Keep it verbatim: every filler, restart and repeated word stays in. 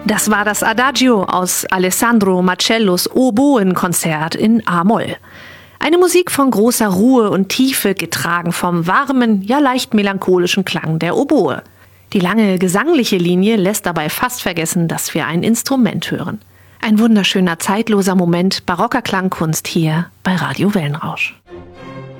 Das war das Adagio aus Alessandro Marcellos Oboenkonzert in A-Moll. Eine Musik von großer Ruhe und Tiefe, getragen vom warmen, ja leicht melancholischen Klang der Oboe. Die lange gesangliche Linie lässt dabei fast vergessen, dass wir ein Instrument hören. Ein wunderschöner, zeitloser Moment barocker Klangkunst hier bei Radio Wellenrausch.